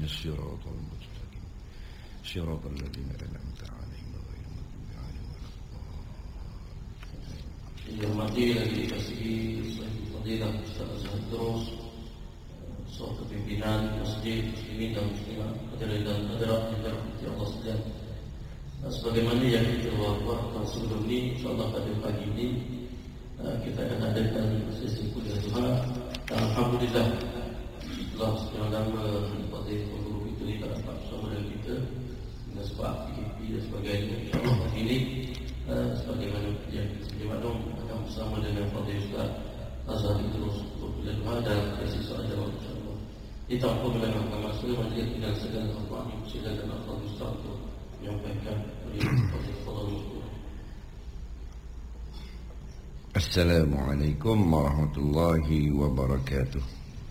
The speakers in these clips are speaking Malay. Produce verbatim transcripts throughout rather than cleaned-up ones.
الصراط المستقيم صراط الذين أنعمت عليهم غير المغضوب عليهم ولا الضالين. Dihormati dan dikasihi Fadilah Ustaz Azhar Terus, Soal Pimpinan Masjid Muslimin dan Muslimat, hadirin dan hadirat yang dirahmati Allah sekalian. Sebagaimana yang kita wawarkan sebelum ini, insyaAllah pada pagi ini kita akan adakan sesi kuliah Tuhan. Alhamdulillah, setelah sekian lama Fadilah Guru kita ni tak dapat bersama dengan kita dengan sebab aktiviti dan sebagainya. InsyaAllah pagi ini sebagaimana yang kita maklum akan bersama dengan Fadilah Ustaz Azhar Terus untuk kuliah Tuhan dan sesi soal jawab insyaAllah. Ditampu melengahkan masa majlis dengan segala tempat yang silakan Fadilah Ustaz untuk menyampaikan Assalamualaikum warahmatullahi wabarakatuh.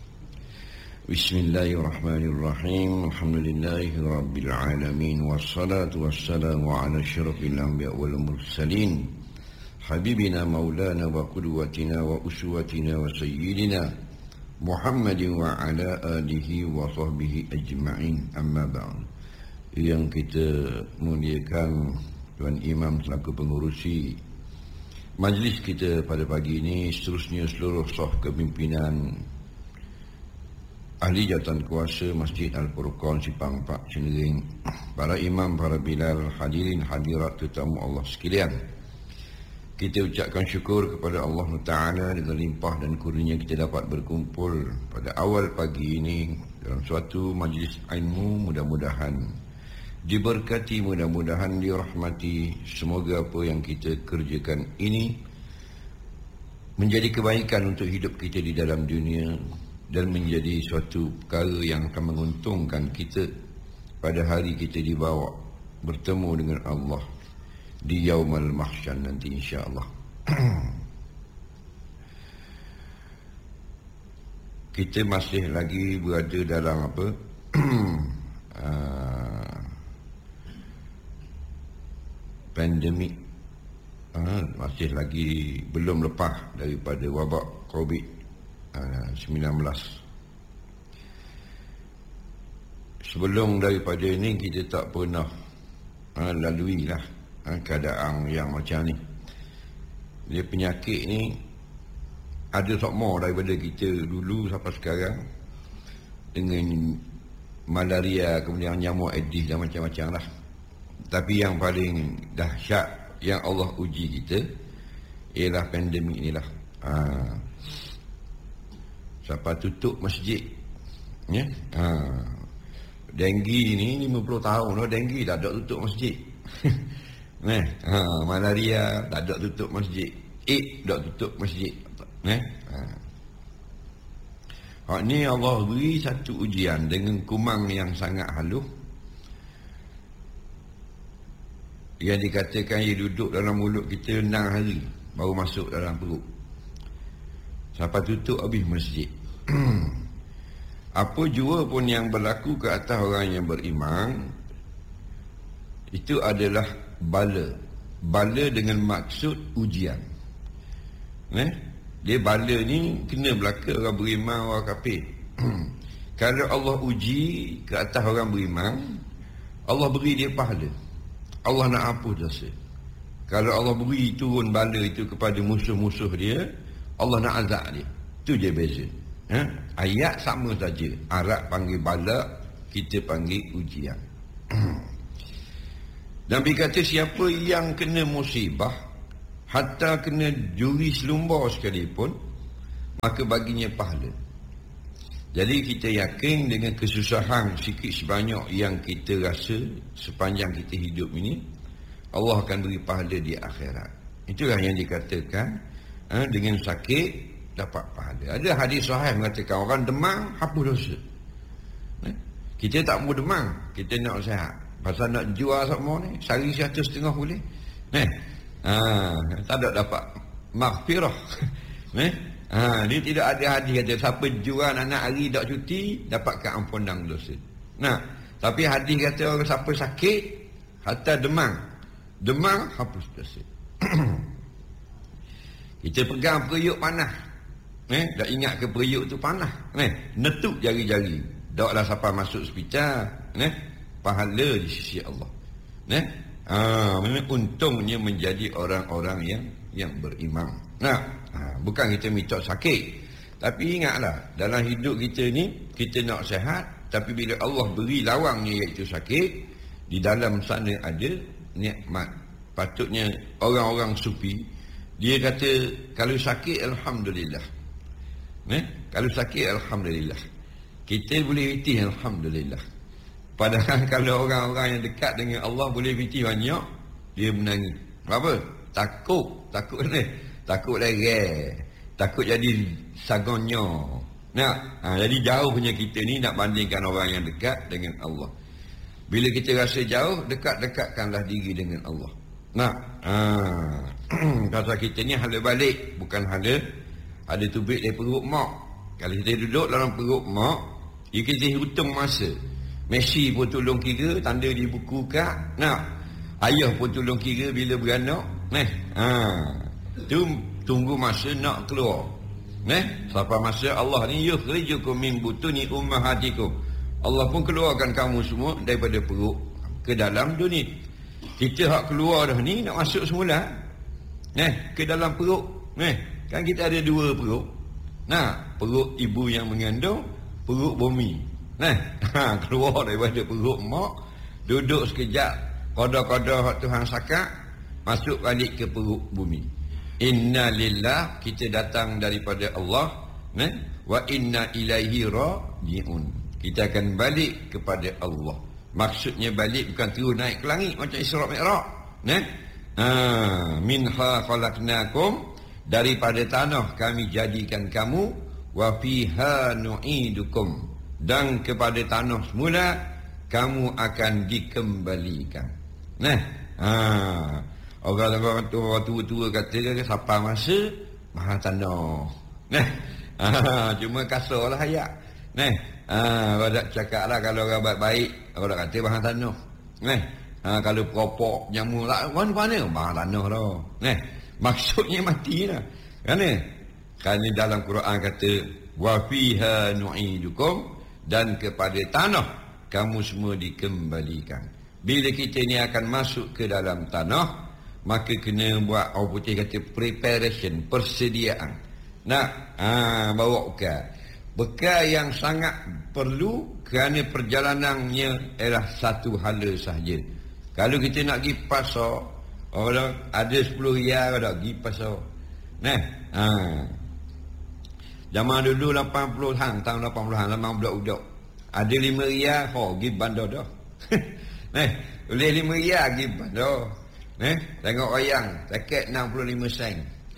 Bismillahirrahmanirrahim. Alhamdulillahi rabbil alamin, wassalatu wassalamu ala asyrafil anbiya wal mursalin, habibina maulana wa qudwatina wa uswatina wa sayyidina Muhammadin wa ala alihi wa sahbihi ajma'in. Amma ba'd. Yang kita muliakan Tuan Imam selaku pengurusi majlis kita pada pagi ini, seterusnya seluruh saf kepimpinan ahli jawatan kuasa Masjid Al-Furqan Sipang Pak Cenering, para imam, para bilal, hadirin hadirat tetamu Allah sekalian. Kita ucapkan syukur kepada Allah Ta'ala dengan limpah dan kurnia kita dapat berkumpul pada awal pagi ini dalam suatu majlis ilmu. Mudah-mudahan diberkati, mudah-mudahan dirahmati. Semoga apa yang kita kerjakan ini menjadi kebaikan untuk hidup kita di dalam dunia dan menjadi suatu perkara yang akan menguntungkan kita pada hari kita dibawa bertemu dengan Allah di Yaumul Mahsyar nanti insya-Allah. Kita masih lagi berada dalam apa? uh, pandemik, ha, masih lagi belum lepas daripada wabak covid sembilan belas. Sebelum daripada ini kita tak pernah ha, lalui lah ha, keadaan yang macam ni. Dia penyakit ni ada sokmo daripada kita dulu sampai sekarang, dengan malaria, kemudian nyamuk Aedes dan macam-macam lah. Tapi yang paling dahsyat yang Allah uji kita ialah pandemik inilah. Ha. Sampai tutup masjid. Ya. Ha. Denggi ni lima puluh tahun dah denggi dah ada tutup masjid. Nah, ha. Malaria tak ada tutup masjid. Eh, dah tutup masjid. Nah. Ha. Ha, ni Allah beri satu ujian dengan kumang yang sangat halus. Yang dikatakan ia duduk dalam mulut kita enam hari baru masuk dalam perut. Sampai tutup habis masjid. Apa jua pun yang berlaku ke atas orang yang beriman, itu adalah bala. Bala dengan maksud ujian. Eh? Dia bala ni kena belaka orang beriman, orang kafir. Kalau Allah uji ke atas orang beriman, Allah beri dia pahala. Allah nak hapus dosa. Kalau Allah beri turun bala itu kepada musuh-musuh dia, Allah nak azab dia. Itu je beza. Ha? Ayat sama saja. Arab panggil bala, kita panggil ujian. Nabi kata siapa yang kena musibah, hatta kena juri selumbar sekalipun, maka baginya pahala. Jadi kita yakin dengan kesusahan sikit sebanyak yang kita rasa sepanjang kita hidup ini, Allah akan beri pahala di akhirat. Itulah yang dikatakan ha, dengan sakit dapat pahala. Ada hadis sahih mengatakan orang demam hapus dosa. Ha? Kita tak mau demam, kita nak sihat. Pasal nak jual semua ni, sehari satu setengah boleh. Eh? Ha, tak ada dapat maghfirah. Eh? Ha, dia tidak ada hadis kata siapa jual anak hari tak cuti dapatkan ampunan dosa. Nah, tapi hadis kata orang siapa sakit hatta demam, demam hapus dosa. Kita pegang periuk panas. Eh, dah ingat ke periuk tu panas. Eh, netuk jari-jari. Daklah siapa masuk hospital, nah, pahala di sisi Allah. Nah, ah, memang untungnya menjadi orang-orang yang yang beriman. Nah, ah, bukan kita minta sakit. Tapi ingatlah, dalam hidup kita ni, kita nak sihat, tapi bila Allah beri lawangnya iaitu sakit, di dalam sana ada nikmat. Patutnya orang-orang sufi, dia kata, kalau sakit, Alhamdulillah. Eh? Kalau sakit, Alhamdulillah. Kita boleh fitih, Alhamdulillah. Padahal kalau orang-orang yang dekat dengan Allah boleh fitih banyak, dia menangis. Apa? Takut. Takut ni. Takut lereh. Takut jadi sagonnya. Nah, ha, jadi jauh punya kita ni nak bandingkan orang yang dekat dengan Allah. Bila kita rasa jauh, dekat-dekatkanlah diri dengan Allah. Nah, ha, kata kita ni hala balik, bukan hala ada tubik dari perut mak. Kalau kita duduk dalam perut mak, ia kita hitung masa. Messi pun tolong kira, tanda di buku kak. Nah, ayah pun tolong kira bila beranak. Nah, ha, tu tunggu masa nak keluar. Nah, sampai masa Allah ni yukhrijukum min butuni ummahatikum. Allah pun keluarkan kamu semua daripada perut ke dalam dunia. Kita hak keluar dah ni nak masuk semula. Nah, ke dalam perut. Nah, kan kita ada dua perut. Nah, perut ibu yang mengandung, perut bumi. Nah, ha, keluar daripada perut mak, duduk sekejap, koda-koda hak Tuhan sakat, masuk balik ke perut bumi. Inna lillah, kita datang daripada Allah, nah, wa inna ilaihi raji'un. Kita akan balik kepada Allah. Maksudnya balik bukan terus naik ke langit macam Isra Mi'raj. Nah, ha, minha khalaqnakum, daripada tanah kami jadikan kamu, wa fiha nu'idukum, dan kepada tanah semula kamu akan dikembalikan. Nah, ha, orang-orang tua-tua kata siapa masa mahal tanah. Nah, ha, cuma kasarlah ayat. Nah, ha, orang tak cakaplah kalau orang baik-baik, orang tak kata mahal tanah. Nah, ha, kalau peropok nyamuk lah, mana-mana mahal tanah dah. Nah, maksudnya matilah. Kerana kerana dalam Quran kata wa fiha nu'idukum, dan kepada tanah kamu semua dikembalikan. Bila kita ni akan masuk ke dalam tanah, maka kena buat orang putih kata preparation, persediaan. Nak ha, bawa bekal. Bekal yang sangat perlu kerana perjalanannya ialah satu hala sahaja. Kalau kita nak pergi pasar, orang ada sepuluh riyal dah pergi pasar. Nah, ha. Zaman dulu lapan puluhan, tahun lapan puluhan, lama budak-budak. Ada lima riyal, ho, pergi bandar dah. Nah, boleh lima riyal pergi bandar. Nah, tengok wayang, tiket enam puluh lima sen.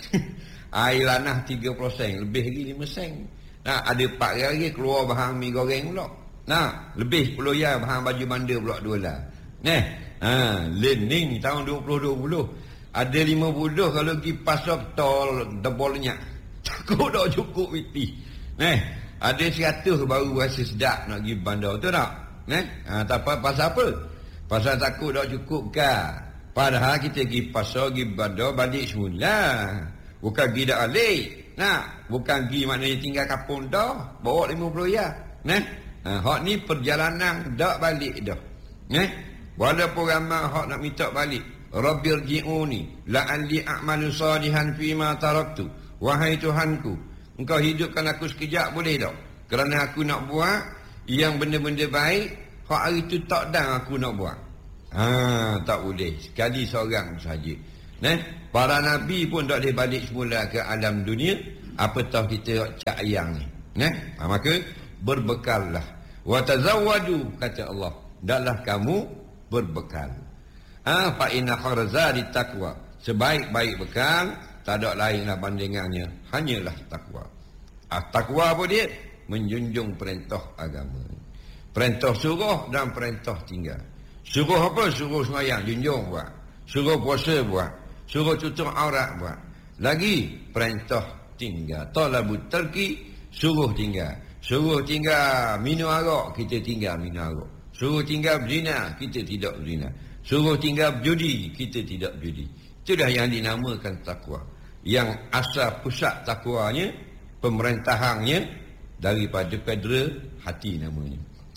Air lanah tiga puluh sen, lebih lagi lima sen. Nah, ada empat riyal lagi keluar bahan mi goreng pula. Nah, lebih sepuluh riyal bahan baju bandar pula dua lah. Nah, ha, learning tahun dua ribu dua puluh. Ada lima puluh kalau pergi pasar tol debolnya. Takut tak cukup piti. Nah, ada seratus baru rasa sedap nak pergi bandar. Betul tak? Nah, ha, tak apa, pasal apa? Pasal takut tak cukup kah? Padahal kita pergi pasar, pergi bandar, balik semula. Bukan pergi dah alik. Nah, bukan pergi maknanya tinggal kapung dah. Bawa lima puluh ya. Nah, ha, hak ni perjalanan dak balik dah. Nah, walaupun ramai hak nak minta balik. Rabbirji'uni la'alli a'malu salihan fima taraktu. Wahai Tuhanku, engkau hidupkan aku sekejap boleh tak? Kerana aku nak buat yang benda-benda baik, hak hari tu tak dah aku nak buat. Ha, tak boleh. Sekali seorang saja. Nah, para nabi pun tak boleh balik semula ke alam dunia, apatah kita cak ayang ni. Nah, ha, maka berbekallah. Wa tazawwadu, kata Allah, daklah kamu berbekal. Ah, fa inna kharzadi taqwa. Sebaik-baik bekal tak ada lainlah bandingannya, hanyalah takwa. Ah, takwa apa dia? Menjunjung perintah agama. Perintah suruh dan perintah tinggal. Suruh apa? Suruh sembahyang, junjung buat. Suruh puasa buat. Suruh tutup aurat buat. Lagi perintah tinggal. Talabut tarki, suruh tinggal. Suruh tinggal minum arak, kita tinggal minum arak. Suruh tinggal berzina, kita tidak berzina. Suruh tinggal berjudi, kita tidak berjudi. Itulah yang dinamakan takwa. Yang asal pusat takwanya, pemerintahannya daripada pedera hati namanya.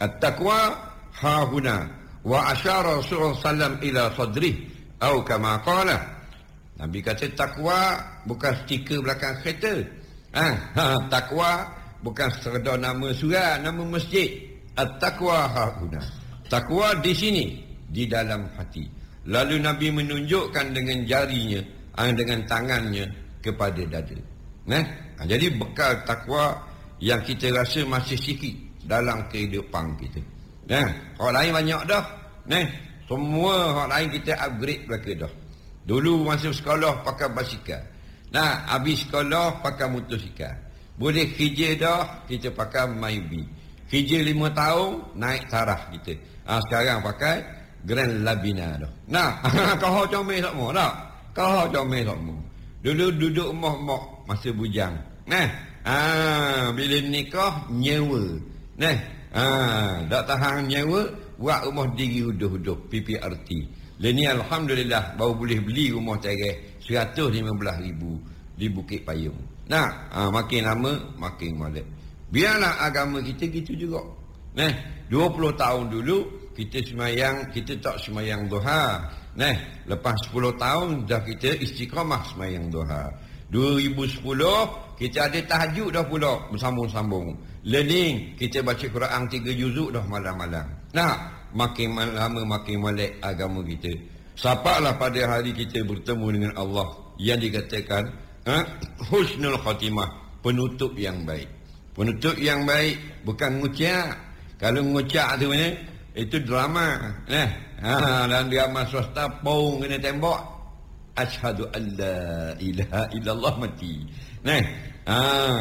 At-taqwa hahuna wa asyara Rasulullah sallallahu alaihi wasallam ila sadrih atau kama qala. Nabi kata takwa bukan stiker belakang kereta. Ha, ha takwa bukan sekadar nama surau, nama masjid. At-taqwa hahuna. Takwa di sini, di dalam hati. Lalu Nabi menunjukkan dengan jarinya, dengan tangannya kepada dada. Nah, jadi bekal takwa yang kita rasa masih sikit dalam kehidupan kita. Nah, orang lain banyak dah. Nah, semua orang lain kita upgrade mereka dah. Dulu masuk sekolah pakai basikal. Nah, habis sekolah pakai motosikal. Boleh kerja dah, kita pakai Myvi. Kerja lima tahun, naik taraf kita. Ha, sekarang pakai Grand Labina dah. Nah, kau comel semua tak? Kau comel semua. Dulu duduk mak-mak masa bujang. Nah, ha, bila nikah, nyewa. Nah, ha, tak tahan nyewa, buat rumah diri uduh-uduh, P P R T. Ini alhamdulillah baru boleh beli rumah teres seratus lima belas ribu di Bukit Payung. Nah, ha, makin lama makin molek. Biarlah agama kita gitu juga. Nah, dua puluh tahun dulu kita semayang, kita tak semayang duha. Nah, lepas sepuluh tahun dah kita istiqamah semayang duha. dua ribu sepuluh kita ada tahajud dah pula bersambung-sambung. Learning, kita baca Quran tiga juzuk dah malam-malam. Nah, makin lama makin molek agama kita. Sampailah pada hari kita bertemu dengan Allah yang dikatakan ha? Husnul khatimah, penutup yang baik. Penutup yang baik bukan ngucap. Kalau ngucap tu mana? Itu drama. Nah, ha, dalam drama swasta pong kena tembak. Asyhadu an la ilaha illallah mati. Nah, ha,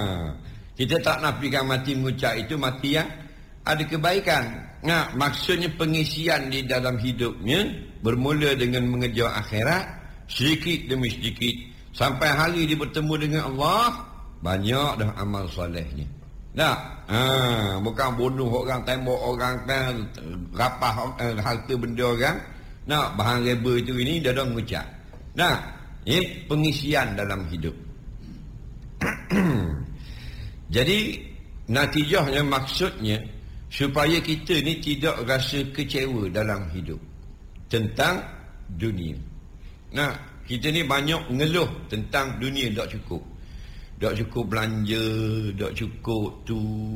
kita tak nafikan mati mengucap itu mati yang ada kebaikan. Nah, maksudnya pengisian di dalam hidupnya bermula dengan mengejar akhirat sedikit demi sedikit sampai hari dia bertemu dengan Allah, banyak dah amal solehnya. Nah, ha, bukan bunuh orang, tembak orang, rapah eh, harta benda orang. Nah, bahan reba itu ini dia dah mengucap. Nah, ini pengisian dalam hidup. Jadi natijahnya, maksudnya supaya kita ni tidak rasa kecewa dalam hidup tentang dunia. Nah, kita ni banyak ngeluh tentang dunia tak cukup. Tak cukup belanja, tak cukup tu,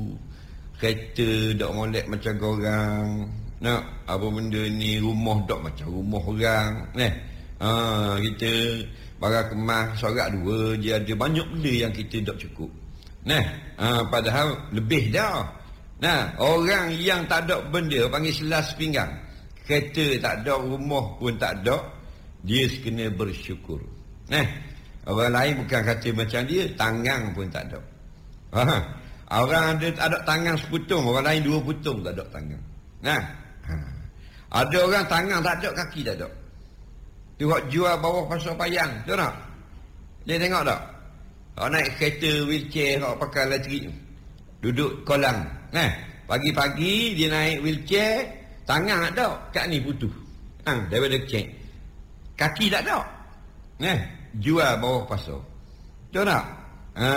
kereta tak molek macam orang. Nah, apa benda ni, rumah tak macam rumah orang. Nah, ha, kita barang kemas sorak dua je ada, banyak benda yang kita tak cukup. Nah, ha, padahal lebih dah. Nah, orang yang tak ada benda panggil selas pinggang. Kereta tak ada, rumah pun tak ada, dia kena bersyukur. Nah, orang lain bukan kata macam dia, tangan pun tak ada. Ha, orang ada ada tangan seputung, orang lain dua putung tak ada tangan. Nah, ha, ada orang tangan tak ada, kaki tak ada. Tu hak jual bawah pasar payang, tu tak? Dia tengok tak? Hak naik kereta wheelchair, hak pakai elektrik, duduk kolang. Nah, pagi-pagi dia naik wheelchair, tangan tak ada, kat ni putus. Ha, daripada cek. Kaki tak ada. Nah, jual bawah pasar. Betul tak? Ha.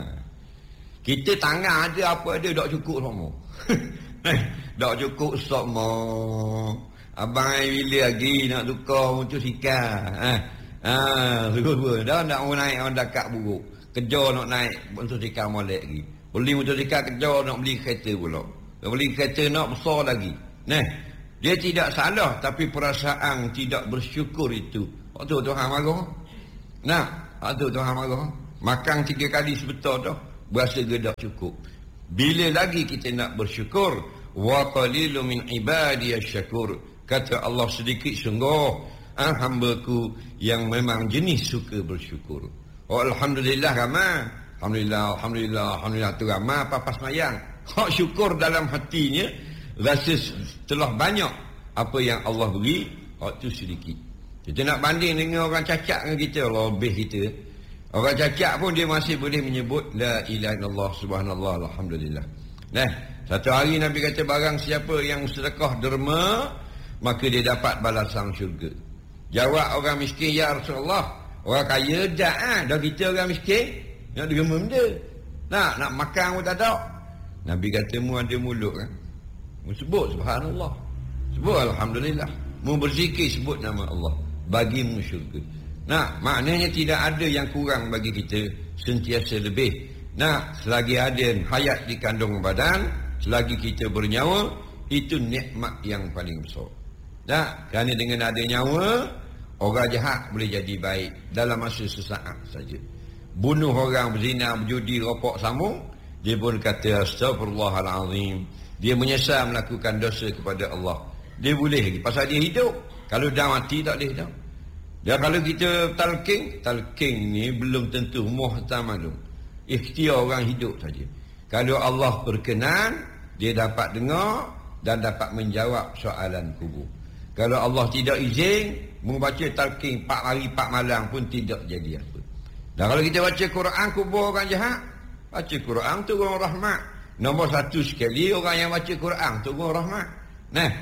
Kita tangan ada, apa ada, tak cukup semua. Tak cukup semua. Abang bila lagi nak tukar motosikal. Ha. Ha, dua-dua. Dah nak orang naik, orang dekat buruk. Kejar nak naik motosikal molek lagi. Beli motosikal kejar nak beli kereta pula. Beli kereta nak besar lagi. Nah, dia tidak salah, tapi perasaan tidak bersyukur itu, waktu Tuhan marah. Nah, waktu Tuhan marah, makan tiga kali sebetul dah, berasa gedak cukup. Bila lagi kita nak bersyukur? Wa qalilun min ibadiyasy syakur. Kata Allah, sedikit sungguh ah, hamba-Ku yang memang jenis suka bersyukur. Oh, alhamdulillah ramai. Alhamdulillah, alhamdulillah, alhamdulillah tu ramai apa-apa semayang. Hak syukur dalam hatinya, rasa telah banyak apa yang Allah beri, hak tu sedikit. Kita nak banding dengan orang cacat dengan kita, Allah lebih kita. Orang cacat pun dia masih boleh menyebut la ilaha illallah subhanallah alhamdulillah. Nah, satu hari Nabi kata, barang siapa yang sedekah derma, maka dia dapat balasan syurga. Jawab orang miskin, ya Rasulullah, orang kaya dah ah, dah kita orang miskin. Nak derma benda. Nak, nak makan pun tak ada. Nabi kata, mu ada mulut kan? Mu sebut subhanallah. Sebut alhamdulillah. Mu berzikir sebut nama Allah. Bagimu syurga. Nah, maknanya tidak ada yang kurang bagi kita, sentiasa lebih. Nah, selagi ada hayat di kandung badan, selagi kita bernyawa, itu nikmat yang paling besar. Nah, kerana dengan ada nyawa, orang jahat boleh jadi baik dalam masa sesaat saja. Bunuh orang, berzina, berjudi, rokok, sambung, dia pun kata astagfirullahalazim. Dia menyesal melakukan dosa kepada Allah. Dia boleh lagi pasal dia hidup. Kalau dah mati tak boleh dah. Dan kalau kita talqin, talqin ni belum tentu muhtamalun. Ikhtiar orang hidup saja. Kalau Allah berkenan, dia dapat dengar dan dapat menjawab soalan kubur. Kalau Allah tidak izin, membaca talqin empat hari empat malam pun tidak jadi apa. Dan kalau kita baca Quran kubur orang jahat, baca Quran turun rahmat. Nombor satu sekali orang yang baca Quran turun rahmat. Nah,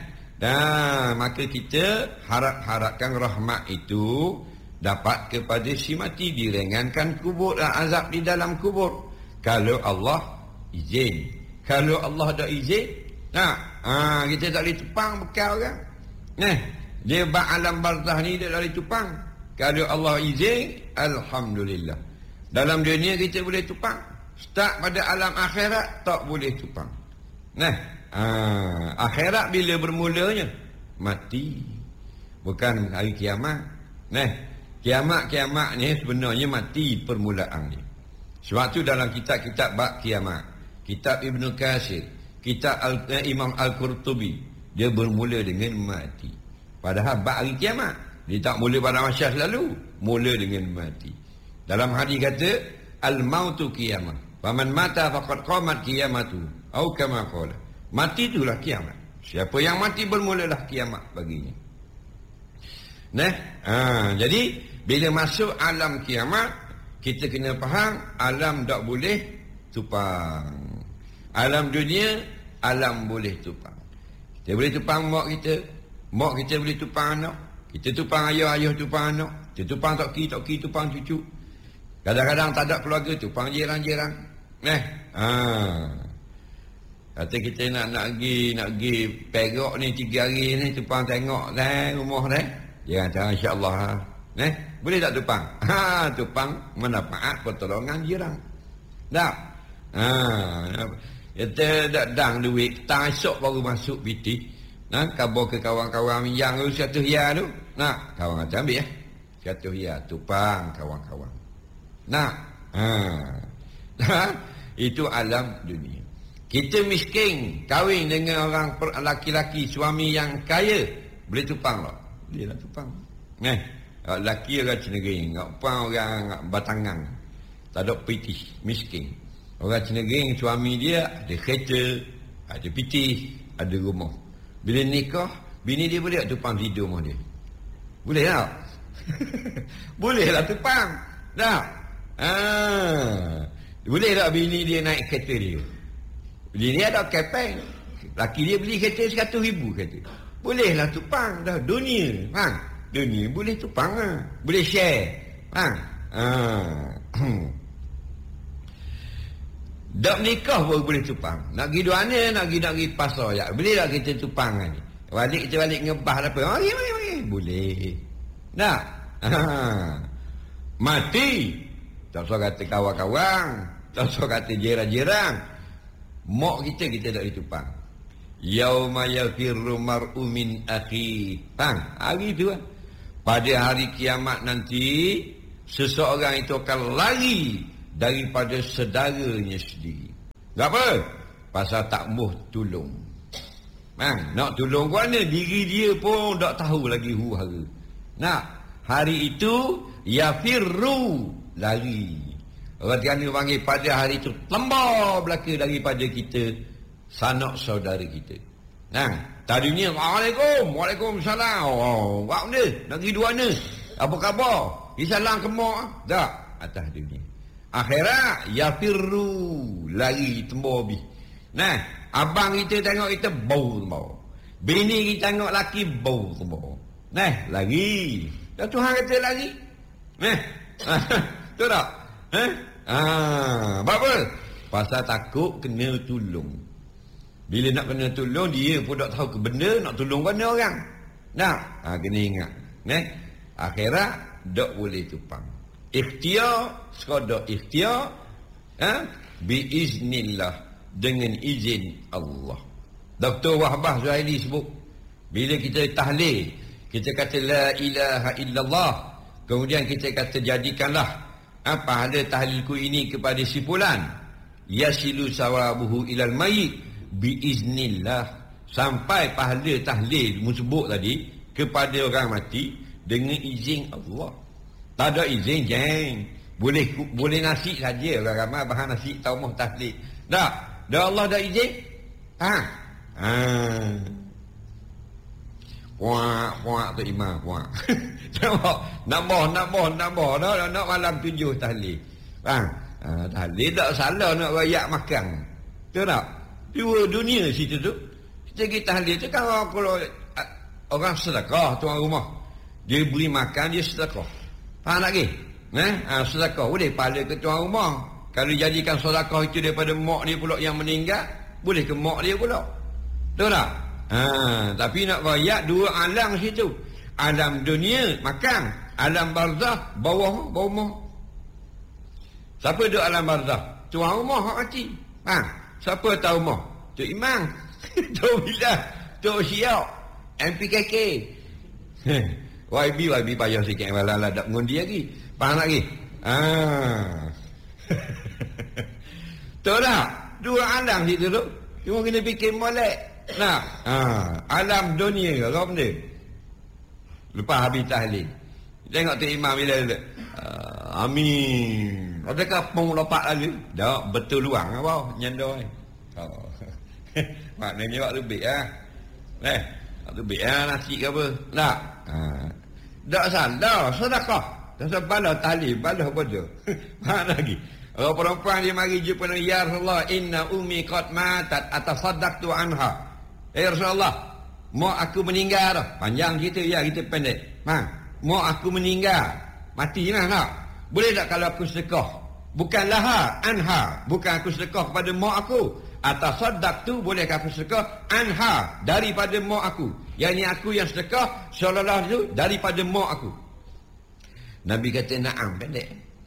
dan maka kita harap-harapkan rahmat itu dapat kepada si mati, diringankan kubur dan azab di dalam kubur. Kalau Allah izin. Kalau Allah tak izin, nah, ha, kita tak boleh tupang bekal kan. Nah, dia ba'alam barzah ni dia tak boleh tupang. Kalau Allah izin, alhamdulillah. Dalam dunia kita boleh tupang. Start pada alam akhirat tak boleh tupang. Nah, ah, akhirat bila bermulanya? Mati. Bukan hari kiamat. Nah, kiamat-kiamat ni sebenarnya mati permulaannya. Sebab tu dalam kitab-kitab bab kiamat, kitab Ibn Katsir, kitab Al, eh, Imam Al-Qurtubi, dia bermula dengan mati. Padahal bab hari kiamat, dia tak mula pada masa lalu, mula dengan mati. Dalam hadis kata, al-mautu qiyamah. Faman mata faqad qamat qiyamatu. Atau kama qala. Mati itulah kiamat. Siapa yang mati bermulalah kiamat baginya. Nah, ha, jadi bila masuk alam kiamat, kita kena faham alam tak boleh tupang. Alam dunia, alam boleh tupang. Kita boleh tupang mak kita, mak kita boleh tupang anak. Kita tupang ayah, ayah tupang anak. Kita tupang tok ki, tok ki tupang cucu. Kadang-kadang tak ada keluarga, tupang jiran-jiran. Nah, ha. Kata kita nak nak pergi nak pergi Perak ni tiga hari ni, tupang tengok dah rumah dah. Dia kata insya-Allah. Nah, boleh tak tupang? Ha, tupang manfaat pertolongan jiran. Tak. Ha, kita dak dang duit, tak esok baru masuk piti. Nah, khabar ke kawan-kawan yang satu hia tu. Nah, kawan kata ambil ya. Satu hia tupang kawan-kawan. Nah, ha. Itu alam dunia. Kita miskin, kahwin dengan orang laki-laki, suami yang kaya, boleh tupang tak? Boleh lah tupang. Nah, laki orang Ceneging, ngapang orang Batangan, tak ada pitih, miskin. Orang Ceneging, suami dia ada kereta, ada pitih, ada rumah. Bila nikah, bini dia boleh tak tupang tidur rumah dia? Boleh tak? Boleh lah tupang. Tak? Ah, boleh tak bini dia naik kereta dia? Bini dia ada kepeng, laki dia beli kereta seratus ribu kereta. Bolehlah tupang dah dunia, faham? Dunia boleh tupang lah. Boleh share, faham? Ah. Dak nikah baru boleh tupang. Nak pergi duana, nak pergi nak pergi pasar ya. Boleh tak kita tupang ni? Balik kita balik ngebah apa? Oh, ya, ya, ya. Boleh. Tak? Ah. Mati. Tak usah kata kawan-kawan, tak usah kata jiran-jiran. Mak kita, kita tak boleh tupang. Yauma yafirru mar'u min akhi. Faham? Hari itu kan. Pada hari kiamat nanti, seseorang itu akan lari daripada saudaranya sendiri. Tak apa? Pasal tak muh tolong. Faham? Nak tolong ke mana? Diri dia pun tak tahu lagi huru-hara. Nak? Hari itu, yafirru. Lari. Orang Tiana panggil pada hari itu lembar belaka daripada kita, sanak saudara kita. Nah, tadinya Waalaikum, Waalaikumsalam. Oh, buat benda, nak pergi dua mana? Apa khabar? Isalang ke mak? Tak, atas dunia. Akhirat yafirru, lari tembor bi. Nah, abang kita tengok kita bau tembor. Bini kita tengok laki bau tembor. Nah, lari. Dan Tuhan kata lari. Nah. Betul tak? Eh? Ah, apa? Pasal takut kena tolong. Bila nak kena tolong, dia pun tak tahu ke benda nak tolong mana orang. Nah, ha, kena ingat. Nah, akhirat tak boleh tupang. Ikhtiar, sekadar ikhtiar, ha? Biiznillah, dengan izin Allah. Doktor Wahbah Zuhaili sebut, bila kita tahlil, kita kata la ilaha illallah, kemudian kita kata jadikanlah ha, pahala tahlilku ini kepada si fulan, yasilu sawabuhu ilal mayyit biiznillah, sampai pahala tahlil mu sebut tadi kepada orang mati dengan izin Allah. Tak ada izin jeng, boleh boleh nasi saja orang ramai bahan nasi tahu mau tahlil. Tak, dah Allah dah izin. Ha. Ha. Puak, puak tu imam, puak. Nampak, nambah, nambah, nambah. Dah nak malam tujuh tahlil. Ha. Ha, tahlil tak salah nak rakyat makan. Betul tak? Dua dunia situ tu. Kita pergi tahlil tu kan orang, kalau orang sedekah tuan rumah, dia beri makan, dia sedekah. Faham tak ke? Eh? Ha, sedekah boleh pahala ke tuan rumah. Kalau jadikan sedekah itu daripada mak dia pula yang meninggal, boleh ke mak dia pula. Betul tak? Ha, tapi nak rakyat dua alam situ. Alam dunia makan, alam barzah bawah bawah. Siapa duduk alam barzah? Tuan rumah hak mati. Ha, siapa tahu rumah? Tok Imam. Tok Bilal, Tok Syiah, M P K K. Y B Y B payah sikit malah lah tak mengundi lagi. Faham lagi? Ha. Tahu tak? Dua alam situ tu. Cuma kena fikir molek. Nah, ha. Alam dunia ke apa benda? Lepas habis tahlil, tengok tu imam bila dia, uh, amin. Adakah pun lopak lagi? Tak, betul luang apa? Nyandoi. Oh. Maknanya waktu lebih ah. Eh, waktu lebih ah nasi ke apa? Tak. Ha. Tak salah, sedekah. Tak salah tahlil, balah bodoh. Mana lagi? Orang perempuan dia mari jumpa Nabi, ya Rasulullah, inna ummi qad matat atasaddaqtu anha. Eh Rasulullah, mak aku meninggal dah. Panjang cerita ya, kita pendek. Ha, mak aku meninggal. Mati lah nak. Boleh tak kalau aku sedekah? Bukan laha, anha. Bukan aku sedekah kepada mak aku. Atasaddaqtu, bolehkah aku sedekah? Anha, daripada mak aku. Yang ni aku yang sedekah, seolah-olah itu daripada mak aku. Nabi kata na'am, pendek.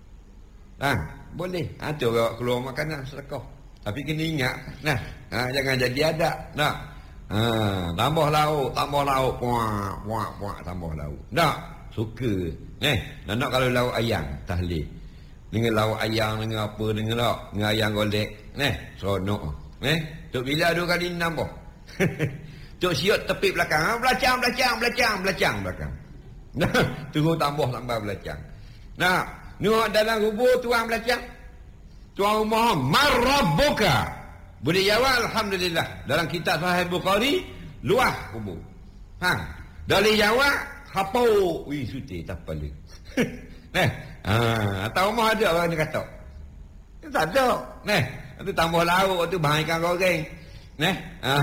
Ha, boleh. Ha, tu orang keluar makanan sedekah. Tapi kena ingat, nah, ha, jangan jadi adat. Nah, ha, tambah lauk, tambah lauk, puak, puak, puak, tambah lauk. Nak, suka. Eh, nak, nak kalau lauk ayam, tahlil. Dengan lauk ayam, dengan apa, dengan lauk, dengan ayam golek. Eh, seronok. Eh, Tok Bilal dua kali nambah. Tok Siot tepi belakang, ha, belacang, belacang, belacang, belacang belakang. Nah, tunggu tambah tambah belacang. Nah, nuh dalam kubur tuan belacang. Tuan rumah, marabbuka. Boleh jawab, alhamdulillah. Dalam kitab Sahih Bukhari, luah kubur. Ha, boleh jawab, hapau. Wih, suti tak pala. Nah, ha, atau rumah ada orang yang kata. Tak ada. Nah, itu tambah lauk, tu bahan ikan goreng. Nah,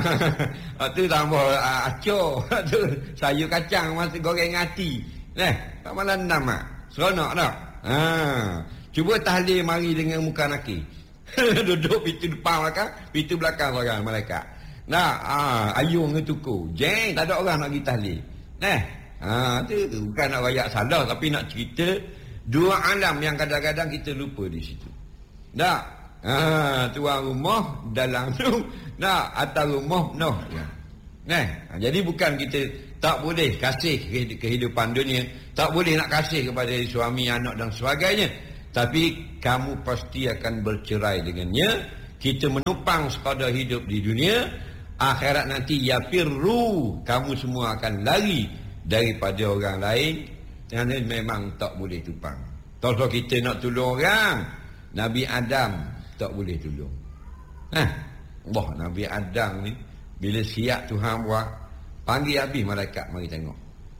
ha, tu tambah uh, acor, tu sayur kacang masih goreng hati. Nah, tak malah enam ah. Seronok tak? Ha, cuba tahlil mari dengan muka naki. Duduk pintu depan belakang, pintu belakang orang malaikat. Nah, ah, ayung dengan tuku. Jeng, tak ada orang nak pergi tahlil. Nah, ha, tu, tu bukan nak rayak salah, tapi nak cerita dua alam yang kadang-kadang kita lupa di situ. Nah, ha, tuan rumah dalam tu, nah, atas rumah noh. Nah, ha, jadi bukan kita tak boleh kasih kehidupan dunia, tak boleh nak kasih kepada suami, anak dan sebagainya. Tapi kamu pasti akan bercerai dengannya. Kita menumpang sekadar hidup di dunia. Akhirat nanti ya firru, kamu semua akan lari daripada orang lain. Kerana memang tak boleh tumpang. Kalau kita nak tolong orang, Nabi Adam tak boleh tolong. Nah, wah, Nabi Adam ni bila siap Tuhan buat, panggil habis malaikat mari tengok.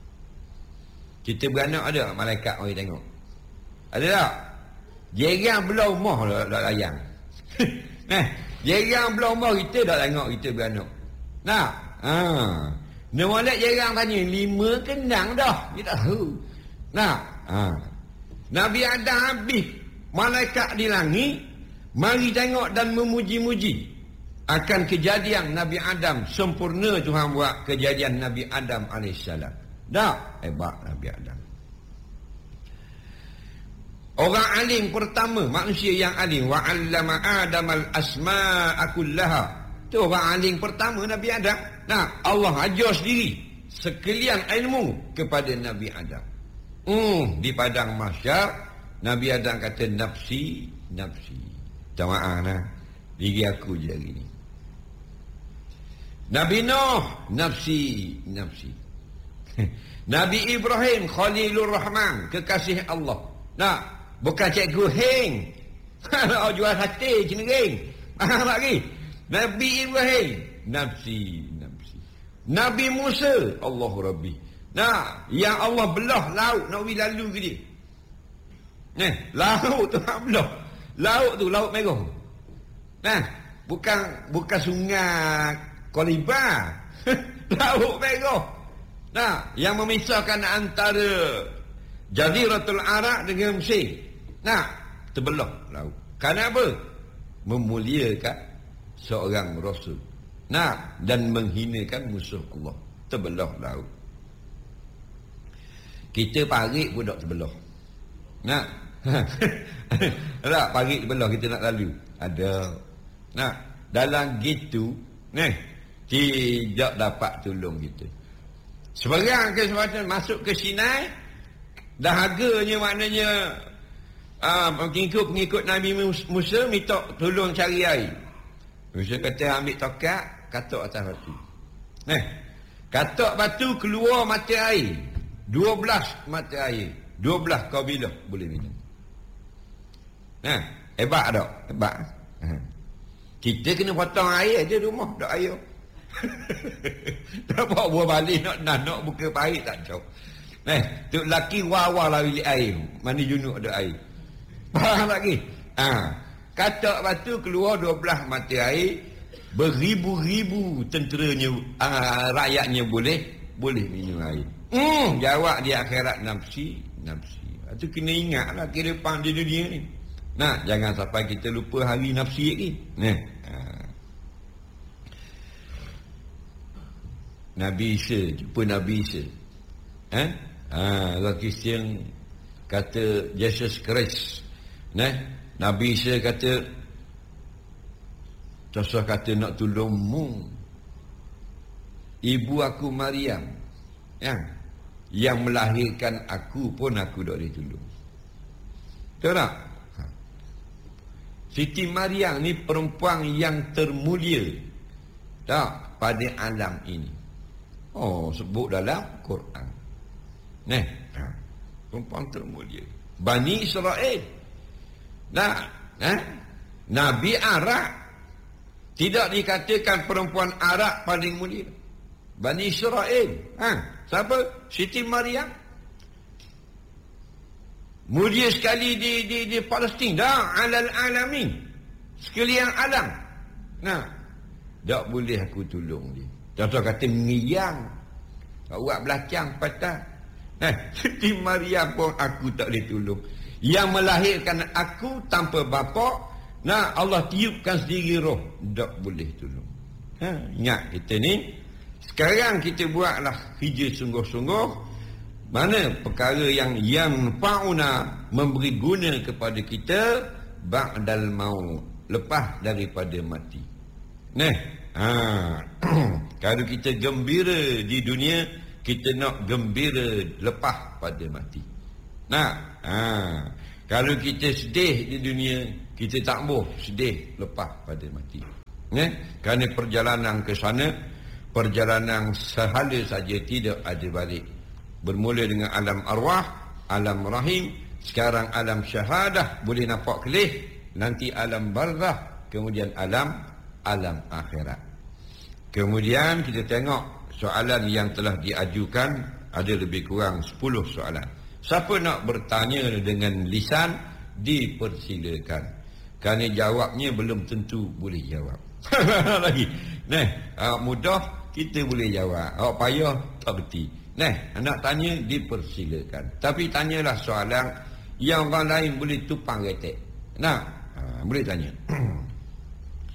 Kita beranak ada malaikat mari tengok. Ada tak? Jerang belah rumah dah layang. Nah, jerang belah rumah kita dah tengok kita beranak. Nah, ha. Dia molek jerang tanya, lima kenang dah. Kita tahu. Nah, ha. Nabi Adam habis malaikat di langit mari tengok dan memuji-muji. akan kejadian Nabi Adam. Sempurna Tuhan buat kejadian Nabi Adam alaihissalam. Tak? Hebat Nabi Adam. Orang alim pertama, manusia yang alim. Wa 'allama Adam al-asma'a kullaha. Tu orang alim pertama Nabi Adam. Nah, Allah ajar sendiri sekalian ilmu kepada Nabi Adam. Hmm, di padang mahsyar Nabi Adam kata nafsi, nafsi. Tamaah nah. Diri aku je hari ni. Nabi Nuh, nafsi, nafsi. Nabi Ibrahim, Khalilur Rahman, kekasih Allah. Nah, bukan cikgu heng. Kalau jual sate cenderung. Faham lagi? Nabi Ibrahim, nafsi, nafsi. Nabi Musa, Allah Rabbi. Nah, yang Allah belah laut nak pergi lalu ke dia. Nah, laut tu nak belah. Laut tu laut merah. Nah, bukan bukan sungai Koliba. Laut merah. Nah, yang memisahkan antara Jaziratul Arab dengan Mesir. Nah, terbelah laut. Kenapa? Memuliakan seorang Rasul. Nah, dan menghinakan musuh Allah. Terbelah laut. Kita parik pun tak terbelah. Nah. Tak, parik terbelah kita nak lalu. Ada. Nah, dalam gitu, nah, tidak dapat tolong kita. Sebarang kesempatan masuk ke Sinai, dahaganya maknanya uh, pengikut-pengikut Nabi Musa minta tolong cari air. Musa kata ambil tokat, katok atas batu. Nah, katok batu keluar mata air. Dua belas mata air. Dua belas kabilah boleh minum. Nah, hebat tak? Hebat. Kita kena potong air je rumah, tak air. Tak bawa buah balik nak nak, nak buka parit tak jauh. Nah, tu laki wah-wah lah bilik air. Mana junuk ada air. Faham lagi? Ha. Katak batu keluar dua belas mata air. Beribu-ribu tenteranya, uh, rakyatnya boleh boleh minum air. Hmm, jawab di akhirat nafsi, nafsi. Itu kena ingatlah kira depan di dunia ni. Nah, jangan sampai kita lupa hari nafsi lagi. Nah. Ha. Nabi Isa, jumpa Nabi Isa. Eh? Ha, orang Kristian kata Jesus Christ. Nah, Nabi Isa kata Rasul kata nak tolongmu. Ibu aku Maryam, ya, yang melahirkan aku pun aku tak boleh tolong. Tahu tak? Ha. Siti Maryam ni perempuan yang termulia tak pada alam ini. Oh, sebut dalam Quran. Nah, ha. Perempuan termulia. Bani Israel. Nah, eh? Nabi Arab. Tidak dikatakan perempuan Arab paling mulia. Bani Israel. Ha, siapa? Siti Maryam. Mulia sekali di di di Palestin. Dah alal alamin. Sekalian alam. Nah, tak boleh aku tolong dia. Contoh kata ngiyang. Kau buat belakang patah. Nah, Siti Maryam pun aku tak boleh tolong. Yang melahirkan aku tanpa bapa. Nah, Allah tiupkan sendiri roh. Tak boleh tolong. Ha, ingat kita ni. Sekarang kita buatlah kerja sungguh-sungguh. Mana perkara yang yang fauna memberi guna kepada kita ba'dal maut, lepas daripada mati. Nah, ha, kalau kita gembira di dunia, kita nak gembira lepas pada mati. Nah, ha, kalau kita sedih di dunia, kita tak boleh sedih lepas pada mati. Ya? Kerana perjalanan ke sana, perjalanan sehala saja, tidak ada balik. Bermula dengan alam arwah, alam rahim, sekarang alam syahadah, boleh nampak kelih, nanti alam barzah, kemudian alam alam akhirat. Kemudian kita tengok soalan yang telah diajukan, ada lebih kurang sepuluh soalan. Siapa nak bertanya dengan lisan, dipersilakan. Kerana jawabnya belum tentu boleh jawab. Lagi. Nah, awak mudah kita boleh jawab. Awak payah tak berti. Nah, nak tanya dipersilakan. Tapi tanyalah soalan yang orang lain boleh tupang retek. Nah, ha, boleh tanya.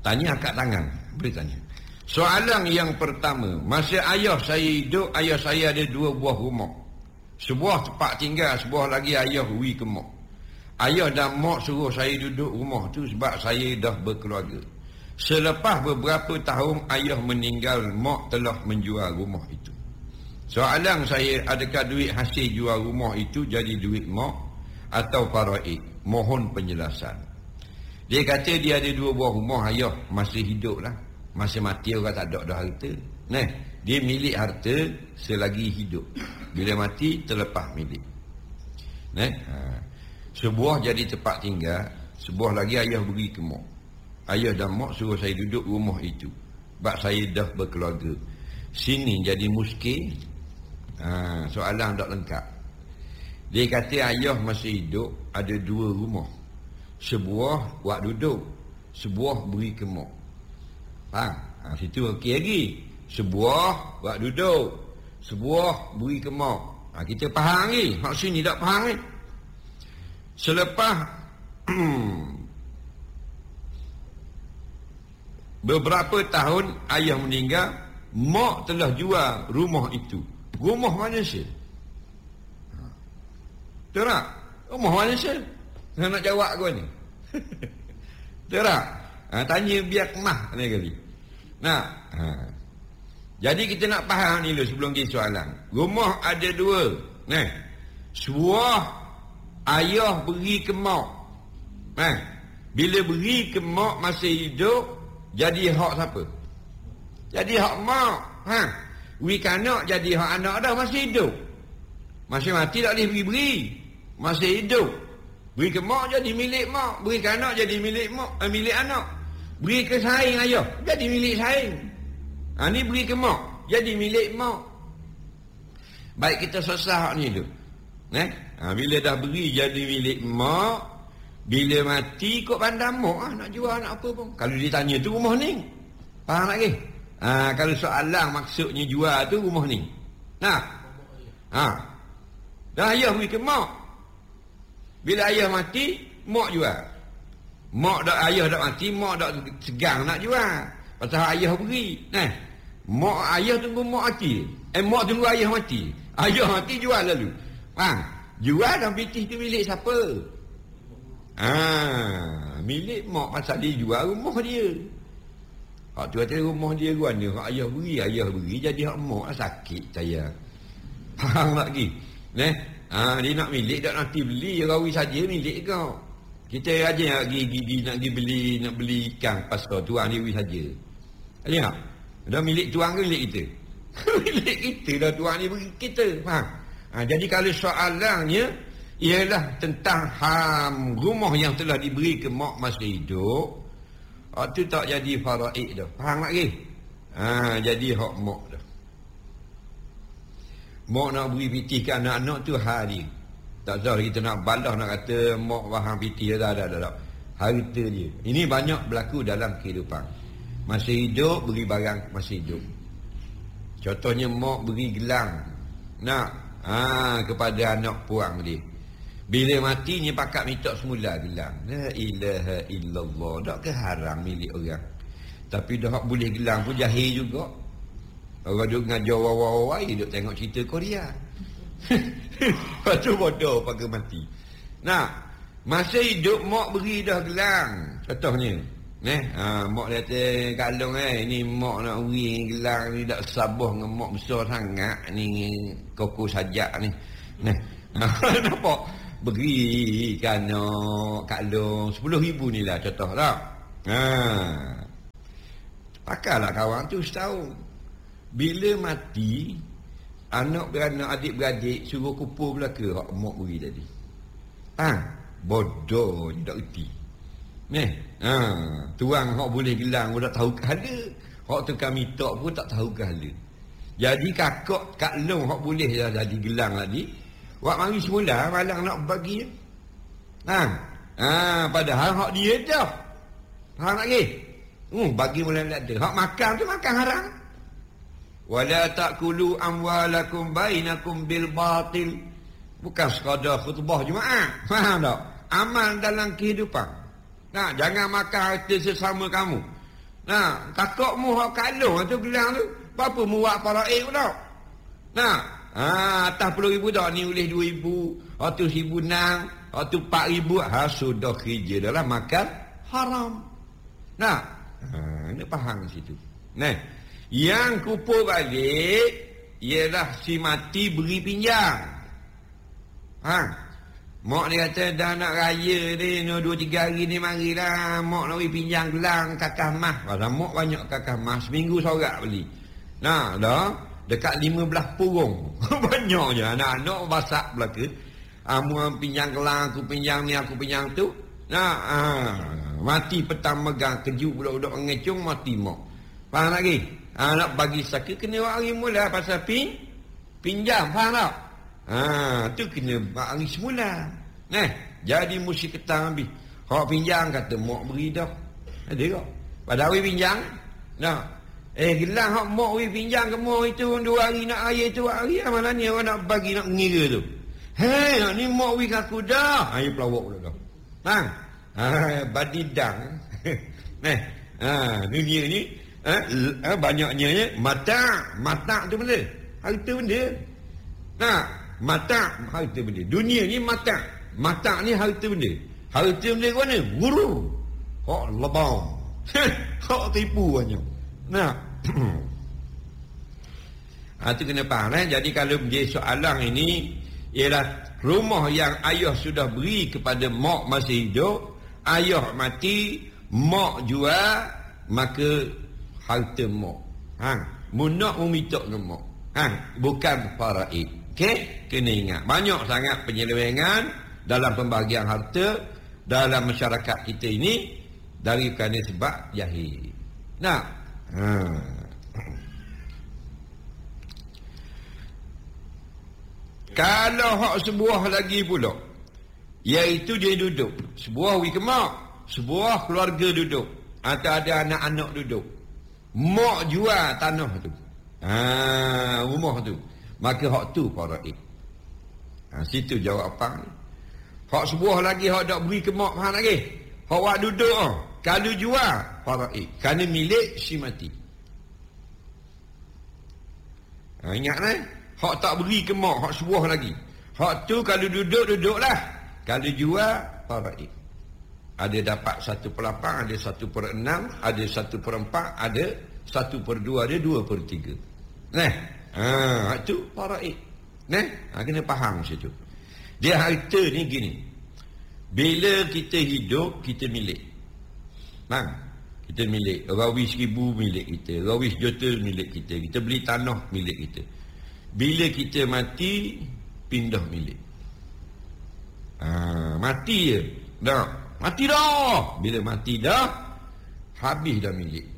Tanya akak tangan. Boleh tanya. Soalan yang pertama, masa ayah saya hidup, ayah saya ada dua buah rumah. Sebuah tempat tinggal, sebuah lagi ayah wi ke mak. Ayah dan mak suruh saya duduk rumah tu sebab saya dah berkeluarga. Selepas beberapa tahun ayah meninggal, mak telah menjual rumah itu. Soalan saya, adakah duit hasil jual rumah itu jadi duit mak atau faraid? Mohon penjelasan. Dia kata dia ada dua buah rumah, ayah masih hidup lah. Masa mati orang tak ada dah harta. Nah, dia milik harta selagi hidup. Bila mati terlepas milik. Nah, ha. Sebuah jadi tempat tinggal, sebuah lagi ayah beri ke mak. Ayah dan mak suruh saya duduk rumah itu sebab saya dah berkeluarga. Sini jadi muskil. Ha, soalan tak lengkap. Dia kata ayah masih hidup ada dua rumah. Sebuah buat duduk, sebuah beri ke mak. Faham? Ha, situ okey lagi. Sebuah buat duduk, sebuah beri ke mak. Ha, kita faham lagi. Hak sini tak faham ni. Selepas beberapa tahun ayah meninggal, mak telah jual rumah itu. Rumah mana sih? Betul tak? Rumah mana sih? Saya nak jawab kau ni. Betul tak? Ha, tanya biar kemah ni kali. Nah, ha. Jadi kita nak faham ni dulu sebelum kita soalan. Rumah ada dua. Nah, sebuah ayah beri ke mak. Nah, bila beri ke mak masih hidup, jadi hak siapa? Jadi hak mak. Ha. Wi kanak jadi hak anak dah masih hidup. Masih mati tak boleh beri-beri. Masih hidup. Beri ke mak jadi milik mak. Beri ke anak jadi milik mak, eh, milik anak. Beri ke saing ayah jadi milik saing. Ha, ni beri ke mak jadi milik mak. Baik, kita selesai hak ni tu. Eh? Ha, bila dah beri jadi milik mak, bila mati kok pandang mak ah, nak jual nak apa pun. Kalau ditanya tu rumah ni. Faham lagi? Ha, kalau soalan maksudnya jual tu rumah ni. Nah. Ha. Dah ayah beri ke mak. Bila ayah mati, mak jual. Mak dak ayah dak mati, mak dak segang nak jual. Pasal ayah beri. Nah. Mak ayah tunggu mak mati. Eh mak tunggu ayah mati. Ayah mati jual lalu. Faham? Jual dan pitih tu milik siapa? Ah, milik mak pasal dia jual rumah dia. Hak tu kata rumah dia guna, hak ayah beri, ayah beri jadi hak mak sakit saya. Faham lagi? Neh, ah dia nak milik tak nanti beli rawi saja milik kau. Kita aja nak pergi, pergi nak pergi beli nak beli ikan pasal tuan dia beri saja. Ada tak? Dah milik tuan ke milik kita? Milik kita dah tuan dia beri kita. Faham? Ha, jadi kalau soalannya ialah tentang ham rumah yang telah diberi ke mak masa hidup, itu tak jadi faraid dah. Faham lagi? Ha, jadi hak mak dah. Mak nak beri pitih ke anak-anak tu hari. Tak tahu kita nak balas nak kata mak faham pitih dah dah dah dah. Harta dia. Ini banyak berlaku dalam kehidupan. Masa hidup beri barang masa hidup. Contohnya mak beri gelang. Nak Ha, kepada anak puang dia. Bila mati ni pakat minta semula gelang. La ilaha illallah. Tak ke haram milik orang. Tapi dah boleh gelang pun jahil juga. Orang duk ngajar wawai-wawai duk tengok cerita Korea. Lepas tu bodoh pakai mati. Nah, masa hidup mak beri dah gelang. Contohnya Neh, ha, mak kata kalung eh ni mak nak beri gelang ni tak sabar dengan mak besar sangat ni koko sajak ni. Neh. Nampak beri kan kalung sepuluh ribu ni lah contoh tak. Ha. Pakailah kawan tu setahun. Bila mati anak beranak adik-beradik suruh kumpul belaka hak mak beri tadi. Ha, bodoh ni tak reti. Neh, ha, tuang hak boleh gelang pun tak tahu kehala. Hak tukang minta pun tak tahu kehala. Jadi kakak Kak Long hak boleh dah jadi gelang tadi. Wak mari semula malang nak bagi. Ha. Ha, padahal hak dia dah. Faham lagi? Hmm, bagi mula tak ada. Hak makan tu makan haram. Wala taqulu amwalakum bainakum bil batil. Bukan sekadar khutbah Jumaat. Faham tak? Amal dalam kehidupan. Nah, jangan makan harta sesama kamu. Nah, kakakmu hak kalung tu gelang tu. Berapa muat faraid pun tak? Nah, ah, atas sepuluh ribu dah ni oleh dua ribu, ratus ribu enam, ratus empat ribu, ha sudah kerja dah lah makan haram. Nah, ha, ni faham situ. Nah, yang kupur balik ialah si mati beri pinjam. Ha, mak dia kata dah nak raya ni, no, dua tiga hari ni marilah mak nak beri pinjam gelang kakak mas. Pasal mak banyak kakak mas, seminggu sorak beli. Nah, dah dekat lima belas purung. Banyaknya anak-anak basak belaka. Amu pinjam gelang, aku pinjam ni, aku pinjam tu. Nah, ah, mati petang megang keju budak-budak ngecung mati mak. Faham lagi? Ah, nak bagi sakit kena hari mula pasal pin pinjam, faham tak? Ah, tu kena hari semula. Nah, jadi mesti ketang habis. Hak pinjam kata mak beri dah. Ada tak? Pada hari pinjam. Nah, Eh gelang hak mak we pinjam ke mak itu dua hari nak raya tu hari mana ni orang nak bagi nak ngira tu. Hei, nak ni mak we aku dah. Ayo pelawak pula dah. Bang. Ha, badidang. Nah, ha, dunia ni ha, banyaknya ya, mata, mata tu benda. Harta benda. Nah, mata, harta benda. Dunia ni mata. Mata ni harta benda. Harta benda ke mana? Guru. Hak lebau. Hak tipu banyak. Nah, ha, itu kena faham eh? Jadi kalau menjadi soalan ini ialah rumah yang ayah sudah beri kepada mak masih hidup, ayah mati, mak jual, maka harta mak. Ha, munak meminta ke mak. Ha, bukan faraid. Okey, kena ingat. Banyak sangat penyelewengan dalam pembagian harta dalam masyarakat kita ini dari kerana sebab jahil. Nah, Ha. Kalau hak sebuah lagi pula, iaitu dia duduk sebuah wi kemak, sebuah keluarga duduk atau ada anak-anak duduk, mak jual tanah tu, ha, rumah tu, maka hak tu faraid. Ha, situ jawapan. Hak sebuah lagi hak dak beri kemak, faham lagi? Hak wak duduk oh. Kalau jual faraid, kerana milik si mati. Ha, ingat eh? Hak tak beri ke mak, hak sebuah lagi. Hak tu kalau duduk, duduklah. Kalau jual faraid. Ada dapat satu per lapan, ada satu per enam, ada satu per empat, ada satu per dua, ada dua per tiga. Nah, ha, hak tu faraid. Nah, ha, kena faham situ. Dia harta ni gini. Bila kita hidup, kita milik. Bang, kita milik. Rawi seribu milik kita, rawi sejuta milik kita. Kita beli tanah milik kita. Bila kita mati, pindah milik. Ah, mati je. Dah, mati dah. Bila mati dah, habis dah milik.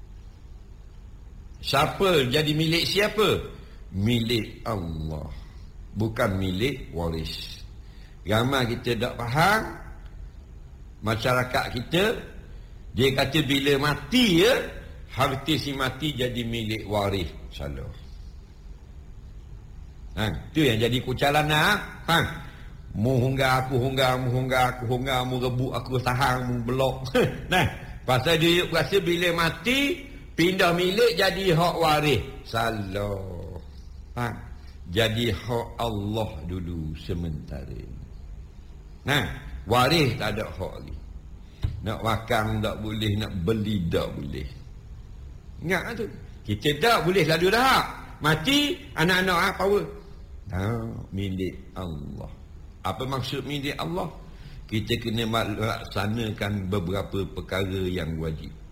Siapa jadi milik siapa? Milik Allah. Bukan milik waris. Ramai kita tak faham. Masyarakat kita, dia kata bila mati ya, harta si mati jadi milik waris. Salah. Ha, tu yang jadi kucalan nak. Ha. Mu hungga aku hungga, mu hungga aku hungga, mu rebut aku sahang, mu belok. Nah, pasal dia rasa bila mati pindah milik jadi hak waris. Salah. Ha. Jadi hak Allah dulu sementara. Nah, waris tak ada hak lagi. Nak makan tak boleh, nak beli tak boleh. Ingat tu. Kita tak boleh lalu dah. Mati, anak-anak apa? Nah, milik Allah. Apa maksud milik Allah? Kita kena melaksanakan beberapa perkara yang wajib.